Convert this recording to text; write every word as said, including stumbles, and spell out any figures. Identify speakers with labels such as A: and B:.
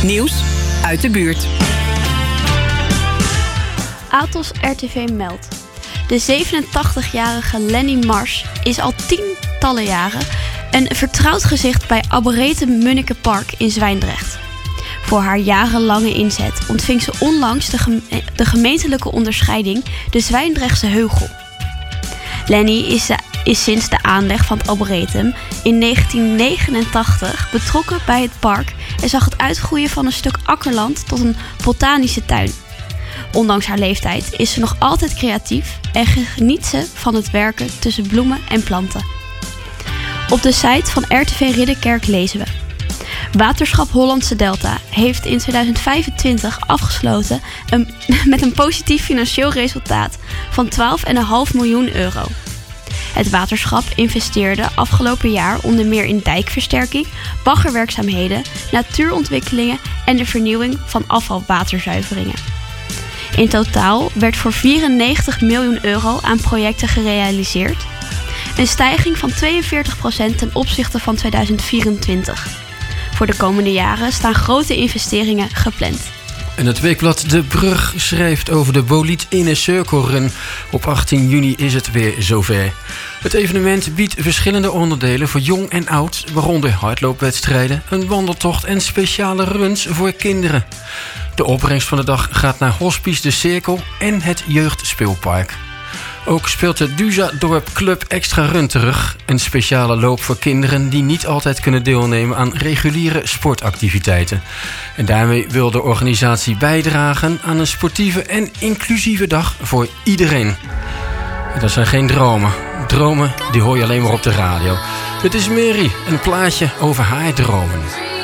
A: Nieuws uit de buurt.
B: Atos R T V meldt. De zevenentachtigjarige Lenny Mars is al tientallen jaren een vertrouwd gezicht bij Arboretum Munnikenpark in Zwijndrecht. Voor haar jarenlange inzet ontving ze onlangs de, geme- de gemeentelijke onderscheiding de Zwijndrechtse Heugel. Lenny is, de, is sinds de aanleg van het Arboretum in negentien negenentachtig betrokken bij het park en zag het uitgroeien van een stuk akkerland tot een botanische tuin. Ondanks haar leeftijd is ze nog altijd creatief en geniet ze van het werken tussen bloemen en planten. Op de site van R T V Ridderkerk lezen we: Waterschap Hollandse Delta heeft in tweeduizend vijfentwintig afgesloten een, met een positief financieel resultaat van twaalf komma vijf miljoen euro. Het waterschap investeerde afgelopen jaar onder meer in dijkversterking, baggerwerkzaamheden, natuurontwikkelingen en de vernieuwing van afvalwaterzuiveringen. In totaal werd voor vierennegentig miljoen euro aan projecten gerealiseerd. Een stijging van tweeënveertig procent ten opzichte van tweeduizend vierentwintig. Voor de komende jaren staan grote investeringen gepland.
C: En het weekblad De Brug schrijft over de Bolide Inner Circle Run. Op achttien juni is het weer zover. Het evenement biedt verschillende onderdelen voor jong en oud, waaronder hardloopwedstrijden, een wandeltocht en speciale runs voor kinderen. De opbrengst van de dag gaat naar Hospice De Cirkel en het Jeugdspeelpark. Ook speelt de Duza Dorp Club Extra Run terug. Een speciale loop voor kinderen die niet altijd kunnen deelnemen aan reguliere sportactiviteiten. En daarmee wil de organisatie bijdragen aan een sportieve en inclusieve dag voor iedereen. En dat zijn geen dromen. Dromen die hoor je alleen maar op de radio. Dit is Mary, een plaatje over haar dromen.